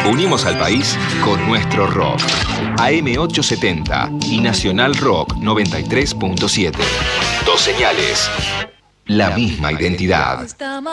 Unimos al país con nuestro rock. AM870 y Nacional Rock 93.7. Dos señales, la misma identidad.